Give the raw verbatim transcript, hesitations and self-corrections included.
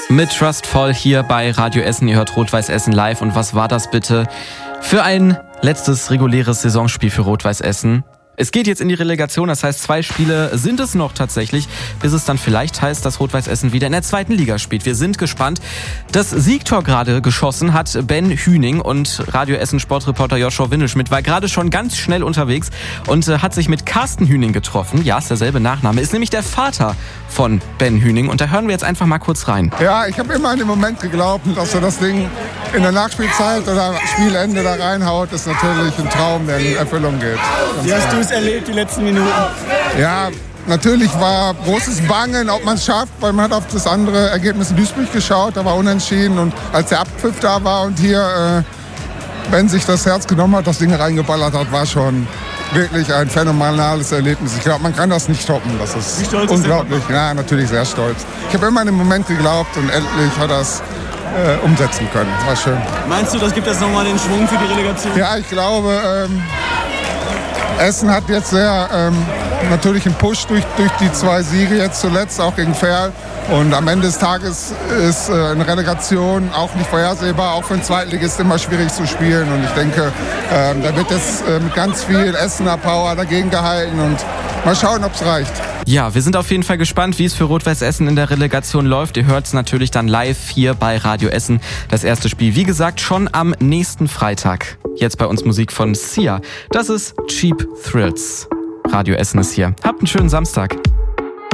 Mit Trustful hier bei Radio Essen. Ihr hört Rot-Weiß Essen live. Und was war das bitte für ein letztes reguläres Saisonspiel für Rot-Weiß Essen? Es geht jetzt in die Relegation, das heißt, zwei Spiele sind es noch tatsächlich, bis es dann vielleicht heißt, dass Rot-Weiß Essen wieder in der zweiten Liga spielt. Wir sind gespannt. Das Siegtor gerade geschossen hat Ben Hüning und Radio Essen Sportreporter Joshua Windelschmidt war gerade schon ganz schnell unterwegs und äh, hat sich mit Carsten Hüning getroffen. Ja, ist derselbe Nachname, ist nämlich der Vater von Ben Hüning und da hören wir jetzt einfach mal kurz rein. Ja, ich habe immer in dem Moment geglaubt, dass er das Ding in der Nachspielzeit oder Spielende da reinhaut, ist natürlich ein Traum, der in Erfüllung geht. Wie hast du es erlebt, die letzten Minuten? Ja, natürlich war großes Bangen, ob man es schafft, weil man hat auf das andere Ergebnis in Duisburg geschaut, da war unentschieden und als der Abpfiff da war und hier äh, Ben sich das Herz genommen hat, das Ding reingeballert hat, war schon wirklich ein phänomenales Erlebnis. Ich glaube, man kann das nicht toppen. Das ist, ist unglaublich. Ja, natürlich sehr stolz. Ich habe immer in dem Moment geglaubt und endlich hat er es äh, umsetzen können. Das war schön. Meinst du, das gibt jetzt nochmal den Schwung für die Relegation? Ja, ich glaube, ähm, Essen hat jetzt sehr ähm, natürlich einen Push durch, durch die zwei Siege jetzt zuletzt, auch gegen Verl. Und am Ende des Tages ist äh, eine Relegation auch nicht vorhersehbar, auch für einen Zweitligist immer schwierig zu spielen. Und ich denke, äh, da wird jetzt äh, mit ganz viel Essener Power dagegen gehalten und mal schauen, ob es reicht. Ja, wir sind auf jeden Fall gespannt, wie es für Rot-Weiß Essen in der Relegation läuft. Ihr hört es natürlich dann live hier bei Radio Essen. Das erste Spiel, wie gesagt, schon am nächsten Freitag. Jetzt bei uns Musik von Sia. Das ist Cheap Thrills. Radio Essen ist hier. Habt einen schönen Samstag.